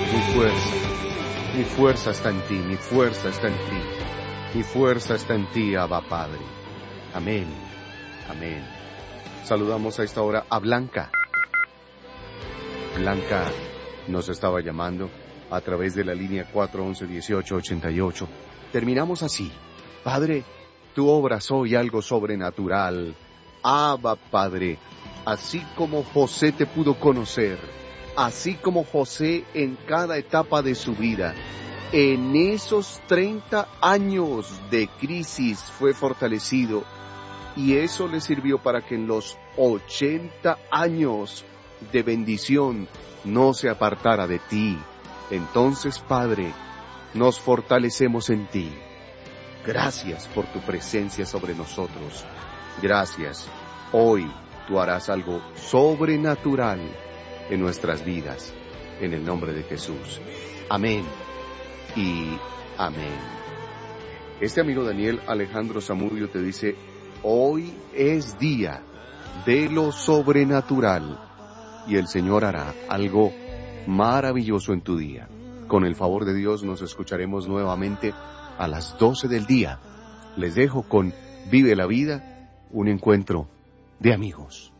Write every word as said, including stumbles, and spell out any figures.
mi fuerza. Mi fuerza está en ti, mi fuerza está en ti. Mi fuerza está en ti, Abba Padre. Amén, amén. Saludamos a esta hora a Blanca. Blanca nos estaba llamando a través de la línea cuatro once, dieciocho ochenta y ocho. Terminamos así. Padre, tú obras hoy algo sobrenatural. Abba, Padre, así como José te pudo conocer, así como José en cada etapa de su vida, en esos treinta años de crisis fue fortalecido, y eso le sirvió para que en los ochenta años de bendición no se apartara de ti. Entonces, Padre, nos fortalecemos en ti. Gracias por tu presencia sobre nosotros. Gracias. Hoy tú harás algo sobrenatural en nuestras vidas. En el nombre de Jesús. Amén y amén. Este amigo Daniel Alejandro Zamudio te dice: hoy es día de lo sobrenatural y el Señor hará algo maravilloso en tu día. Con el favor de Dios nos escucharemos nuevamente a las doce del día. Les dejo con Vive la Vida, un encuentro de amigos.